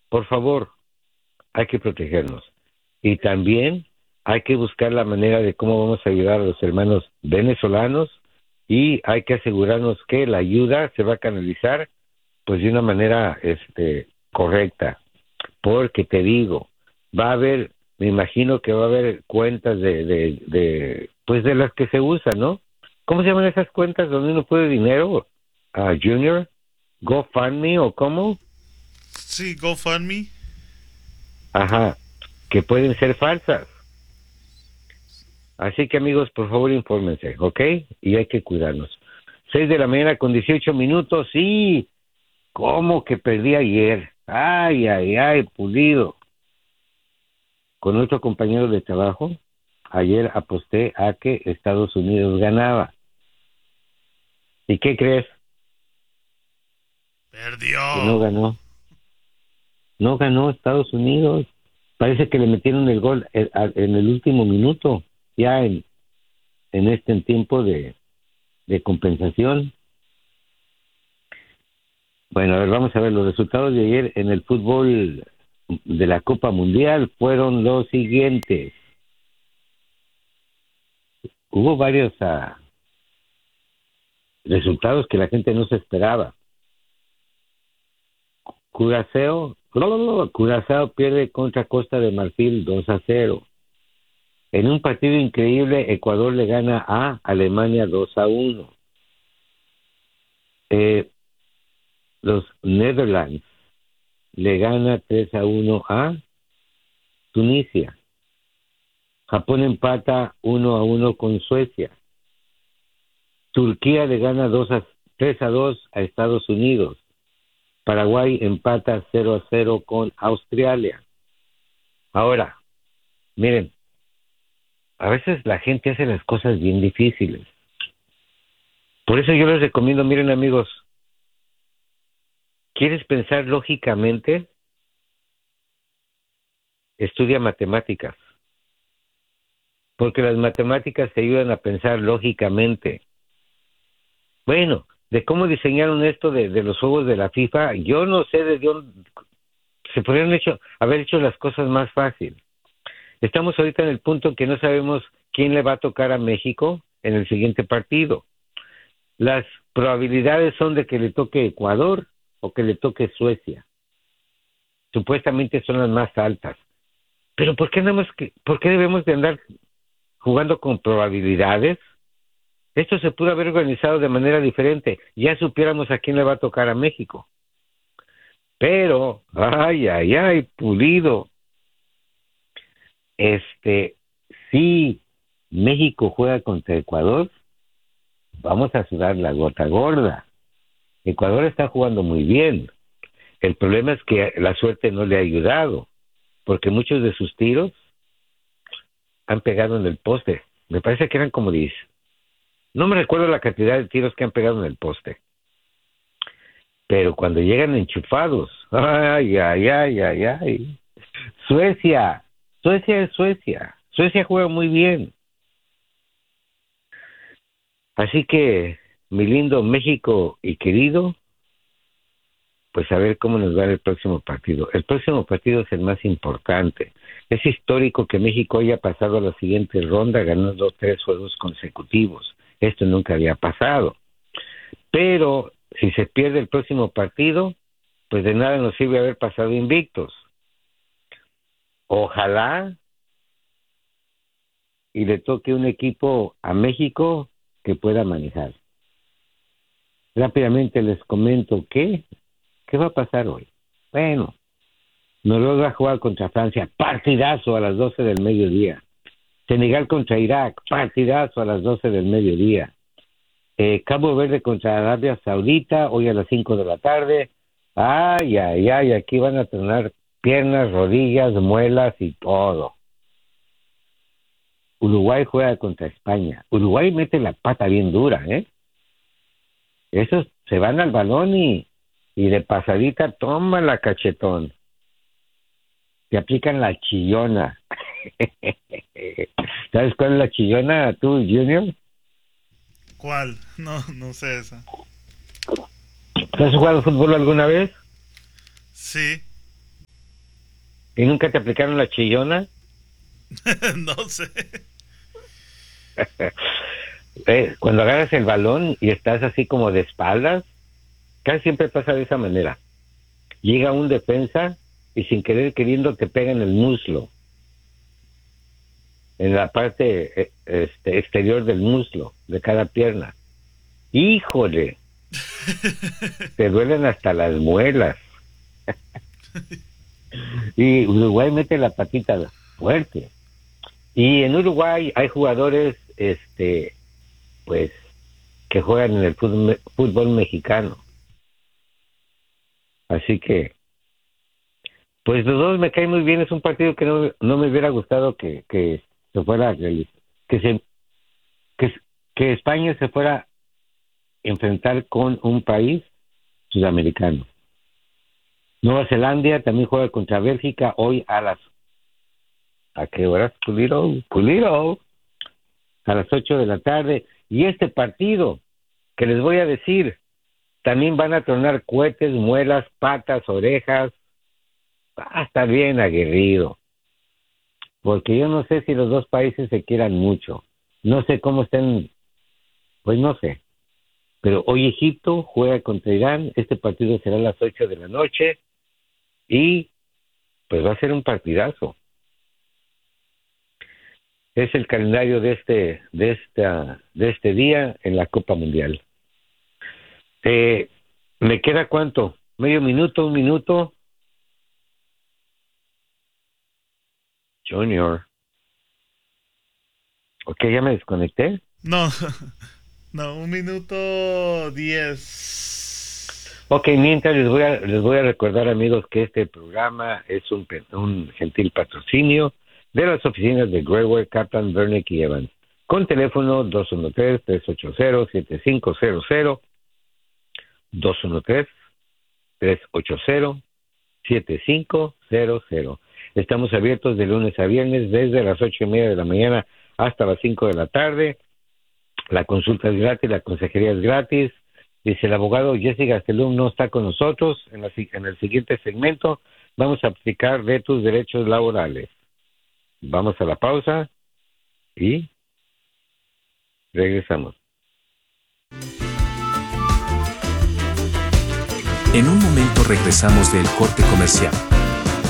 Por favor, hay que protegernos. Y también hay que buscar la manera de cómo vamos a ayudar a los hermanos venezolanos y hay que asegurarnos que la ayuda se va a canalizar pues de una manera correcta, porque te digo, va a haber, me imagino que va a haber cuentas pues de las que se usan, ¿no? ¿Cómo se llaman esas cuentas donde uno puede dinero? Junior, GoFundMe o cómo? Sí, GoFundMe. Ajá, que pueden ser falsas. Así que amigos, por favor infórmense, ¿ok? Y hay que cuidarnos. 6 de la mañana con 18 minutos, sí. ¿Cómo que perdí ayer? Ay, ay, ay, Pulido. Con otro compañero de trabajo, ayer aposté a que Estados Unidos ganaba. ¿Y qué crees? Que no Perdió. ganó. No ganó Estados Unidos. Parece que le metieron el gol en el último minuto, ya en tiempo de compensación. Bueno, a ver, vamos a ver, los resultados de ayer en el fútbol de la Copa Mundial fueron los siguientes. Hubo varios resultados que la gente no se esperaba. Curazao pierde contra Costa de Marfil 2-0. En un partido increíble, Ecuador le gana a Alemania 2-1. Los Netherlands le gana 3-1 a Tunisia. Japón empata 1-1 con Suecia. Turquía le gana 3-2 a Estados Unidos. Paraguay empata 0-0 con Australia. Ahora, miren, a veces la gente hace las cosas bien difíciles. Por eso yo les recomiendo, miren amigos, ¿quieres pensar lógicamente? Estudia matemáticas, porque las matemáticas te ayudan a pensar lógicamente. Bueno, de cómo diseñaron esto de los juegos de la FIFA, yo no sé de dónde se podrían haber hecho las cosas más fácil. Estamos ahorita en el punto en que no sabemos quién le va a tocar a México en el siguiente partido. Las probabilidades son de que le toque Ecuador o que le toque Suecia. Supuestamente son las más altas. Pero ¿por qué debemos de andar jugando con probabilidades? Esto se pudo haber organizado de manera diferente. Ya supiéramos a quién le va a tocar a México. Pero, ay, ay, ay, Pulido. Si México juega contra Ecuador, vamos a sudar la gota gorda. Ecuador está jugando muy bien. El problema es que la suerte no le ha ayudado, porque muchos de sus tiros han pegado en el poste. Me parece que eran como 10. No me recuerdo la cantidad de tiros que han pegado en el poste. Pero cuando llegan enchufados, ay, ay, ay, ay, ay. Suecia, Suecia es Suecia. Suecia juega muy bien. Así que, mi lindo México y querido, pues a ver cómo nos va el próximo partido. El próximo partido es el más importante. Es histórico que México haya pasado a la siguiente ronda ganando 3 juegos consecutivos. Esto nunca había pasado. Pero si se pierde el próximo partido, pues de nada nos sirve haber pasado invictos. Ojalá y le toque un equipo a México que pueda manejar. Rápidamente les comento ¿qué va a pasar hoy? Bueno, Noruega va a jugar contra Francia, partidazo a las 12 del mediodía. Senegal contra Irak, partidazo a las 12 del mediodía. Cabo Verde contra Arabia Saudita, hoy a las 5 de la tarde. Ay, ay, ay, aquí van a tener piernas, rodillas, muelas y todo. Uruguay juega contra España. Uruguay mete la pata bien dura, ¿eh? Esos se van al balón y de pasadita toman la cachetón. Te aplican la chillona. ¿Sabes cuál es la chillona tú, Junior? ¿Cuál? No, no sé esa. ¿Has jugado fútbol alguna vez? Sí. ¿Y nunca te aplicaron la chillona? No sé. Cuando agarras el balón y estás así como de espaldas, casi siempre pasa de esa manera. Llega un defensa y sin querer queriendo te pega en el muslo, en la parte exterior del muslo, de cada pierna. ¡Híjole! Te duelen hasta las muelas. Y Uruguay mete la patita fuerte. Y en Uruguay hay jugadores, pues, que juegan en el fútbol mexicano. Así que, pues los dos me caen muy bien. Es un partido que no me hubiera gustado que se fuera, que, que España se fuera a enfrentar con un país sudamericano. Nueva Zelanda también juega contra Bélgica hoy ¿a qué horas? Puliro. A las 8 de la tarde. Y este partido, que les voy a decir, también van a tronar cohetes, muelas, patas, orejas. Va a estar bien aguerrido. Porque yo no sé si los dos países se quieran mucho. No sé cómo estén, pues no sé. Pero hoy Egipto juega contra Irán. Este partido será a las 8 de la noche. Y pues va a ser un partidazo. Es el calendario de este día en la Copa Mundial. ¿Me queda cuánto? ¿Medio minuto? ¿Un minuto? Junior. Ok, ya me desconecté. No, no, 1 minuto 10. Ok, mientras les voy a recordar, amigos, que este programa es un gentil patrocinio de las oficinas de Greyware, Kaplan, Bernick y Evans, con teléfono 213-380-7500, 213-380-7500. Estamos abiertos de lunes a viernes desde las 8:30 de la mañana hasta las 5 de la tarde. La consulta es gratis, la consejería es gratis. Dice el abogado Jesse Gastelum no está con nosotros. En el siguiente segmento vamos a aplicar de tus derechos laborales. Vamos a la pausa y regresamos. En un momento regresamos del corte comercial.